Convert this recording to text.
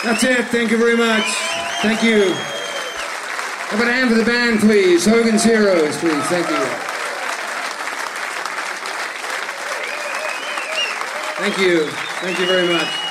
That's it. Thank you very much. Thank you. How about a hand for the band, please? Hogan's Heroes, please. Thank you. Thank you. Thank you very much.